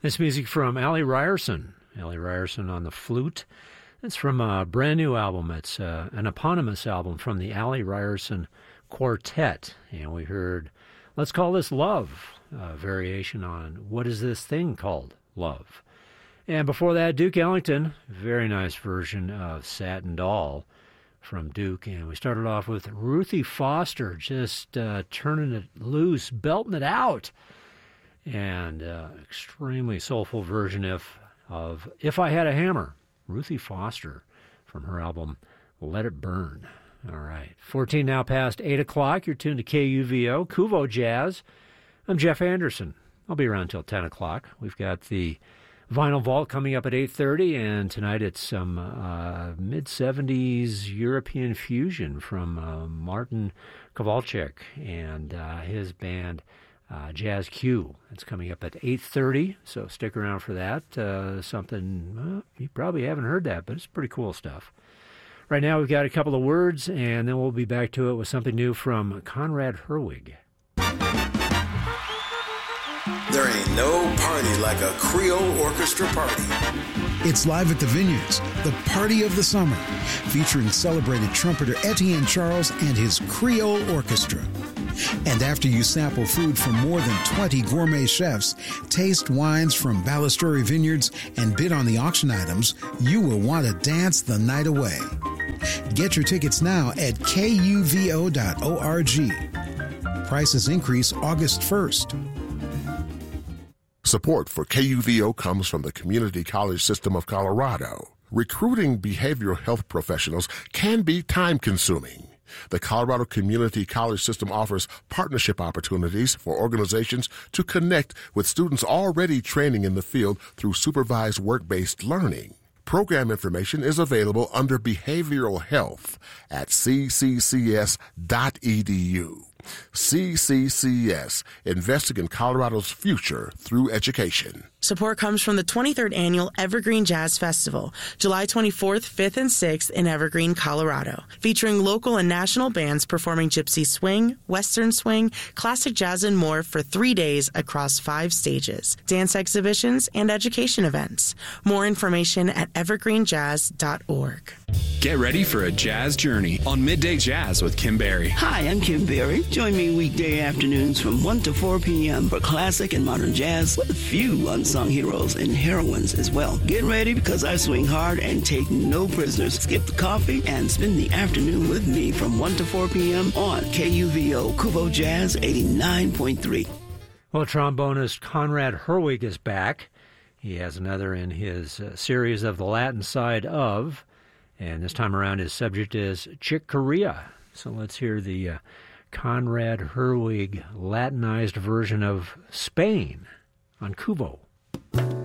This music from Allie Ryerson. Allie Ryerson on the flute. It's from a brand new album. It's an eponymous album from the Allie Ryerson Quartet. And we heard Let's Call This Love, a variation on What Is This Thing Called Love. And before that, Duke Ellington, very nice version of Satin Doll from Duke. And we started off with Ruthie Foster, just turning it loose, belting it out. And extremely soulful version of If I Had a Hammer, Ruthie Foster, from her album Let It Burn. All right, 14 now past 8 o'clock. You're tuned to KUVO, Kuvo Jazz. I'm Jeff Anderson. I'll be around till 10 o'clock. We've got the Vinyl Vault coming up at 8:30, and tonight it's some mid-70s European fusion from Martin Kowalczyk and his band Jazz Q. It's coming up at 8:30, so stick around for that. Something, you probably haven't heard that, but it's pretty cool stuff. Right now we've got a couple of words, and then we'll be back to it with something new from Conrad Herwig. There ain't no party like a Creole orchestra party. It's live at the Vineyards, the party of the summer, featuring celebrated trumpeter Etienne Charles and his Creole Orchestra. And after you sample food from more than 20 gourmet chefs, taste wines from Ballasturi Vineyards, and bid on the auction items, you will want to dance the night away. Get your tickets now at kuvo.org. Prices increase August 1st. Support for KUVO comes from the Community College System of Colorado. Recruiting behavioral health professionals can be time-consuming. The Colorado Community College System offers partnership opportunities for organizations to connect with students already training in the field through supervised work-based learning. Program information is available under Behavioral Health at cccs.edu. CCCS, investing in Colorado's future through education. Support comes from the 23rd Annual Evergreen Jazz Festival, July 24th, 5th, and 6th in Evergreen, Colorado, featuring local and national bands performing gypsy swing, western swing, classic jazz, and more for 3 days across 5 stages, dance exhibitions, and education events. More information at evergreenjazz.org. Get ready for a jazz journey on Midday Jazz with Kim Berry. Hi, I'm Kim Berry. Join me weekday afternoons from 1 to 4 p.m. for classic and modern jazz with a few unsung heroes and heroines as well. Get ready because I swing hard and take no prisoners. Skip the coffee and spend the afternoon with me from 1 to 4 p.m. on KUVO Kuvo Jazz 89.3. Well, trombonist Conrad Herwig is back. He has another in his series of the Latin side of, and this time around his subject is Chick Corea. So let's hear the Conrad Herwig Latinized version of Spain on Kuvo.